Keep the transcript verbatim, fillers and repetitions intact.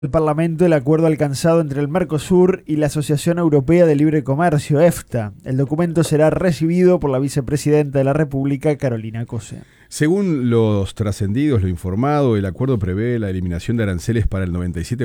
El Parlamento el acuerdo alcanzado entre el Mercosur y la Asociación Europea de Libre Comercio, EFTA. El documento será recibido por la vicepresidenta de la República, Carolina Cose. Según los trascendidos, lo informado, el acuerdo prevé la eliminación de aranceles para el noventa y siete